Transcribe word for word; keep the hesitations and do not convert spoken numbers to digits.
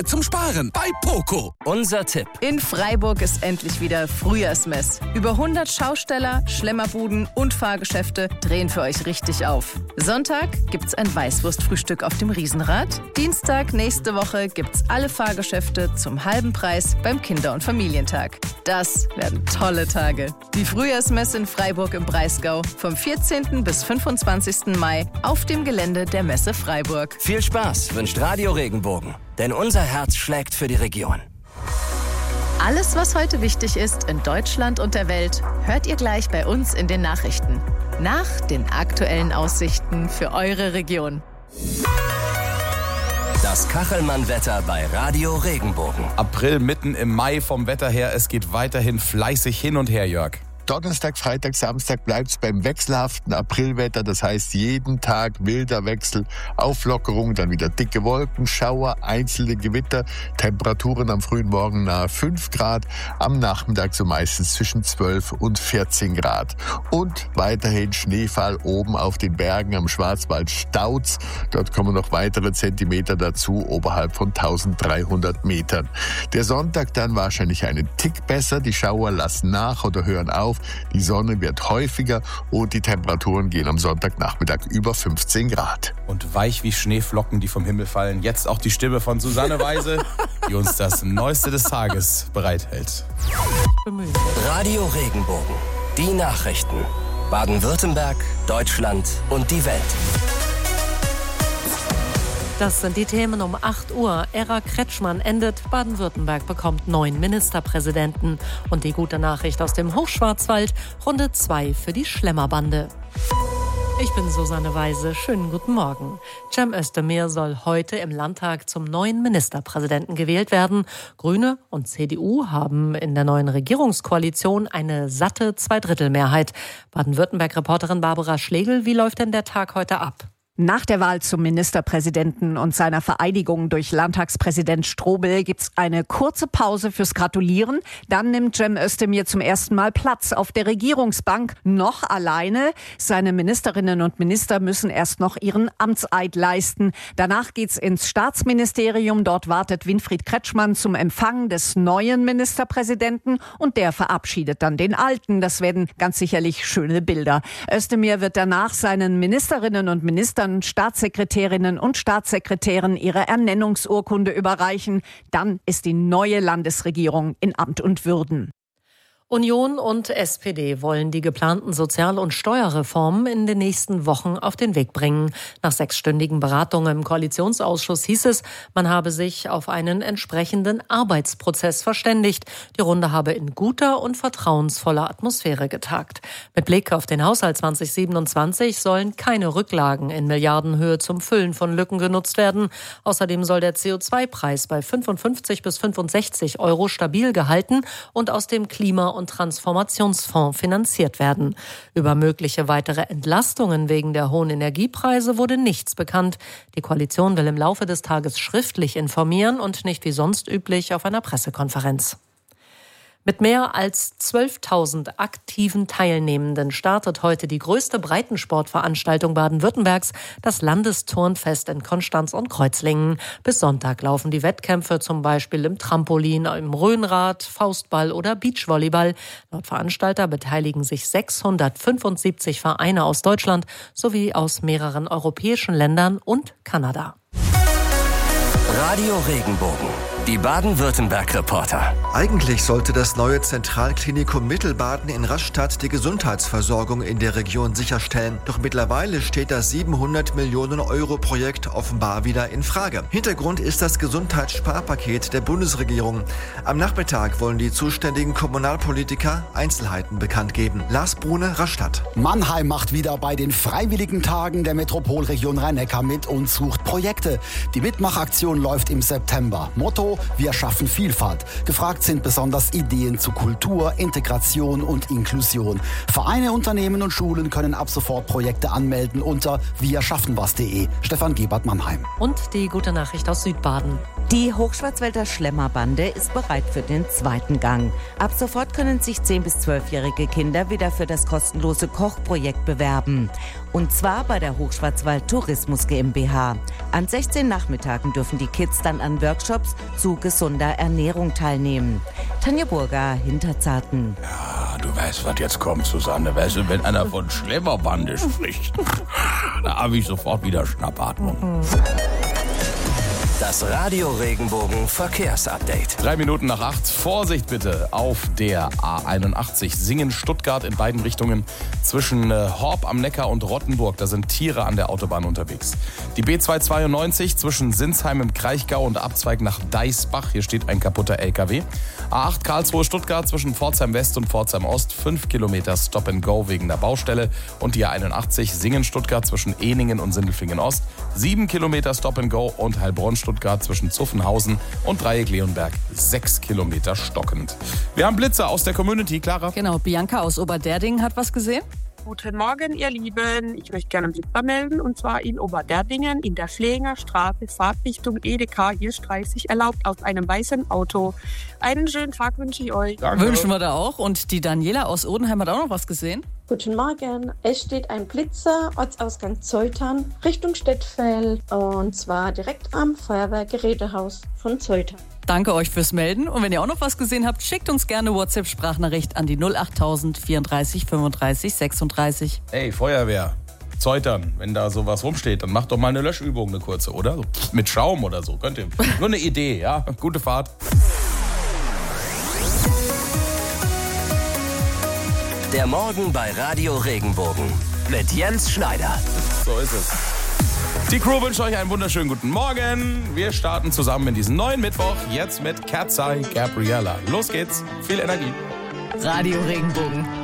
zum Sparen bei Poco. Unser Tipp. In Freiburg ist endlich wieder Frühjahrsmess. Über hundert Schausteller, Schlemmerbuden und Fahrgeschäfte drehen für euch richtig auf. Sonntag gibt's ein Weißwurstfrühstück auf dem Riesenrad. Dienstag nächste Woche gibt's alle Fahrgeschäfte zum halben Preis beim Kinder- und Familientag. Das werden tolle Tage. Die Frühjahrsmesse in Freiburg im Breisgau vom vierzehnten bis fünfundzwanzigsten Mai auf dem Gelände der Messe Freiburg. Viel Spaß wünscht Radio Regenbogen, denn unser Herz schlägt für die Region. Alles, was heute wichtig ist in Deutschland und der Welt, hört ihr gleich bei uns in den Nachrichten. Nach den aktuellen Aussichten für eure Region. Das Kachelmann-Wetter bei Radio Regenbogen. April mitten im Mai vom Wetter her. Es geht weiterhin fleißig hin und her, Jörg. Donnerstag, Freitag, Samstag bleibt es beim wechselhaften Aprilwetter. Das heißt, jeden Tag wilder Wechsel, Auflockerung, dann wieder dicke Wolken, Schauer, einzelne Gewitter, Temperaturen am frühen Morgen nahe fünf Grad, am Nachmittag so meistens zwischen zwölf und vierzehn Grad. Und weiterhin Schneefall oben auf den Bergen am Schwarzwald staut's. Dort kommen noch weitere Zentimeter dazu, oberhalb von dreizehnhundert Metern. Der Sonntag dann wahrscheinlich einen Tick besser. Die Schauer lassen nach oder hören auf. Die Sonne wird häufiger und die Temperaturen gehen am Sonntagnachmittag über fünfzehn Grad. Und weich wie Schneeflocken, die vom Himmel fallen. Jetzt auch die Stimme von Susanne Weise, die uns das Neueste des Tages bereithält. Radio Regenbogen. Die Nachrichten. Baden-Württemberg, Deutschland und die Welt. Das sind die Themen um acht Uhr. Ära Kretschmann endet, Baden-Württemberg bekommt neuen Ministerpräsidenten. Und die gute Nachricht aus dem Hochschwarzwald, Runde zwei für die Schlemmerbande. Ich bin Susanne Weise. Schönen guten Morgen. Cem Özdemir soll heute im Landtag zum neuen Ministerpräsidenten gewählt werden. Grüne und C D U haben in der neuen Regierungskoalition eine satte Zweidrittelmehrheit. Baden-Württemberg-Reporterin Barbara Schlegel, wie läuft denn der Tag heute ab? Nach der Wahl zum Ministerpräsidenten und seiner Vereidigung durch Landtagspräsident Strobel gibt's eine kurze Pause fürs Gratulieren. Dann nimmt Cem Özdemir zum ersten Mal Platz auf der Regierungsbank, noch alleine. Seine Ministerinnen und Minister müssen erst noch ihren Amtseid leisten. Danach geht's ins Staatsministerium. Dort wartet Winfried Kretschmann zum Empfang des neuen Ministerpräsidenten und der verabschiedet dann den alten. Das werden ganz sicherlich schöne Bilder. Özdemir wird danach seinen Ministerinnen und Ministern, Staatssekretärinnen und Staatssekretären ihre Ernennungsurkunde überreichen. Dann ist die neue Landesregierung in Amt und Würden. Union und S P D wollen die geplanten Sozial- und Steuerreformen in den nächsten Wochen auf den Weg bringen. Nach sechsstündigen Beratungen im Koalitionsausschuss hieß es, man habe sich auf einen entsprechenden Arbeitsprozess verständigt. Die Runde habe in guter und vertrauensvoller Atmosphäre getagt. Mit Blick auf den Haushalt zwanzig siebenundzwanzig sollen keine Rücklagen in Milliardenhöhe zum Füllen von Lücken genutzt werden. Außerdem soll der C O zwei Preis bei fünfundfünfzig bis fünfundsechzig Euro stabil gehalten und aus dem Klima- und Transformationsfonds finanziert werden. Über mögliche weitere Entlastungen wegen der hohen Energiepreise wurde nichts bekannt. Die Koalition will im Laufe des Tages schriftlich informieren und nicht wie sonst üblich auf einer Pressekonferenz. Mit mehr als zwölftausend aktiven Teilnehmenden startet heute die größte Breitensportveranstaltung Baden-Württembergs, das Landesturnfest in Konstanz und Kreuzlingen. Bis Sonntag laufen die Wettkämpfe zum Beispiel im Trampolin, im Rhönrad, Faustball oder Beachvolleyball. Laut Veranstalter beteiligen sich sechshundertfünfundsiebzig Vereine aus Deutschland sowie aus mehreren europäischen Ländern und Kanada. Radio Regenbogen. Die Baden-Württemberg-Reporter. Eigentlich sollte das neue Zentralklinikum Mittelbaden in Rastatt die Gesundheitsversorgung in der Region sicherstellen. Doch mittlerweile steht das siebenhundert Millionen Euro Projekt offenbar wieder in Frage. Hintergrund ist das Gesundheitssparpaket der Bundesregierung. Am Nachmittag wollen die zuständigen Kommunalpolitiker Einzelheiten bekannt geben. Lars Brune, Rastatt. Mannheim macht wieder bei den Freiwilligen Tagen der Metropolregion Rhein-Neckar mit und sucht Projekte. Die Mitmachaktion läuft im September. Motto: Motto: Wir schaffen Vielfalt. Gefragt sind besonders Ideen zu Kultur, Integration und Inklusion. Vereine, Unternehmen und Schulen können ab sofort Projekte anmelden unter wir schaffen was punkt de. Stefan Gebert, Mannheim. Und die gute Nachricht aus Südbaden. Die Hochschwarzwälder Schlemmerbande ist bereit für den zweiten Gang. Ab sofort können sich zehn- bis zwölfjährige Kinder wieder für das kostenlose Kochprojekt bewerben. Und zwar bei der Hochschwarzwald Tourismus GmbH. An sechzehn Nachmittagen dürfen die Kids dann an Workshops zu gesunder Ernährung teilnehmen. Tanja Burger, Hinterzarten. Ja, du weißt, was jetzt kommt, Susanne. Weißt du, wenn einer von Schlemmerbande spricht, da habe ich sofort wieder Schnappatmung. Das Radio Regenbogen Verkehrsupdate. Drei Minuten nach acht. Vorsicht bitte auf der A einundachtzig. Singen-Stuttgart in beiden Richtungen zwischen äh, Horb am Neckar und Rottenburg. Da sind Tiere an der Autobahn unterwegs. Die B zweihundertzweiundneunzig zwischen Sinsheim im Kraichgau und Abzweig nach Deisbach. Hier steht ein kaputter L K W. A acht Karlsruhe-Stuttgart zwischen Pforzheim West und Pforzheim Ost. Fünf Kilometer Stop and Go wegen der Baustelle. Und die A einundachtzig Singen-Stuttgart zwischen Eningen und Sindelfingen Ost. Sieben Kilometer Stop and Go und Heilbronn-Stuttgart zwischen Zuffenhausen und Dreieck-Leonberg. Sechs Kilometer stockend. Wir haben Blitzer aus der Community. Clara? Genau, Bianca aus Oberderding hat was gesehen. Guten Morgen, ihr Lieben. Ich möchte gerne einen Blitzer melden, und zwar in Oberderdingen in der Schlänger Straße, Fahrtrichtung Edeka, hier dreißig, erlaubt aus einem weißen Auto. Einen schönen Tag wünsche ich euch. Danke. Wünschen wir da auch. Und die Daniela aus Odenheim hat auch noch was gesehen. Guten Morgen. Es steht ein Blitzer, Ortsausgang Zeutern, Richtung Stettfeld, und zwar direkt am Feuerwehrgerätehaus von Zeutern. Danke euch fürs Melden. Und wenn ihr auch noch was gesehen habt, schickt uns gerne WhatsApp-Sprachnachricht an die null achttausend vierunddreißig fünfunddreißig sechsunddreißig. Hey, Feuerwehr, Zeutern, wenn da sowas rumsteht, dann macht doch mal eine Löschübung, eine kurze, oder? So, mit Schaum oder so. Könnt ihr. Nur eine Idee, ja? Gute Fahrt. Der Morgen bei Radio Regenbogen mit Jens Schneider. So ist es. Die Crew wünscht euch einen wunderschönen guten Morgen. Wir starten zusammen in diesen neuen Mittwoch. Jetzt mit Cat's Eye Gabriella. Los geht's. Viel Energie. Radio Regenbogen.